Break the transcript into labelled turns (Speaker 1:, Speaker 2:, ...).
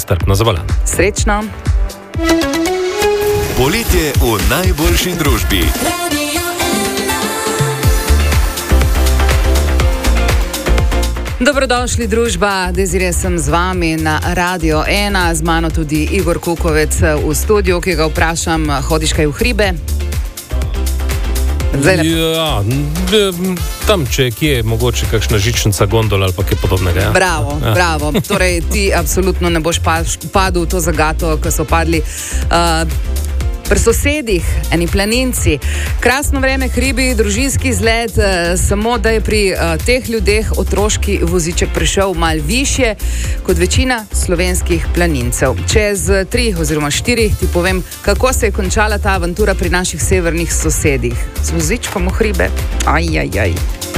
Speaker 1: strpno za volan.
Speaker 2: Srečno!
Speaker 3: Poletje v najboljši družbi.
Speaker 2: Dobrodošli družba, Desiree sem z vami na Radio 1, z mano tudi Igor Kukovec v studiu, ki ga vprašam, hodiš kaj v hribe?
Speaker 1: Ja, tam, če je kje, mogoče kakšna žičnica, gondola ali pa kaj podobnega. Ja.
Speaker 2: Bravo. Torej, ti absolutno ne boš padel v to zagato, ko so padli pri sosedih, eni planinci. Krasno vreme, hribi, družinski izlet, samo da je pri teh ljudeh otroški voziček prišel malo višje kot večina slovenskih planincev. Čez 3 oziroma 4 ti povem, kako se je končala ta avantura pri naših severnih sosedih. Z vozičkom v hribe. Ajajaj.